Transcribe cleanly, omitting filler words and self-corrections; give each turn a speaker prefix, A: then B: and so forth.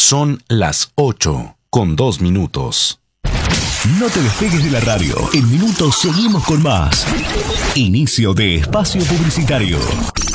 A: Son las 8:02.
B: No te despegues de la radio. En minutos seguimos con más. Inicio de espacio publicitario.